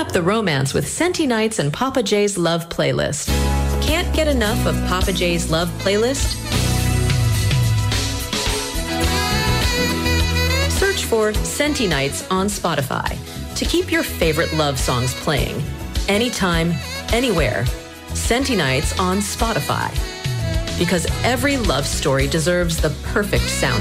up the romance with Senti Nights and Papa J's Love Playlist. Can't get enough of Papa J's Love Playlist? Search for Senti Nights on Spotify to keep your favorite love songs playing. Anytime, anywhere. Senti Nights on Spotify. Because every love story deserves the perfect sound.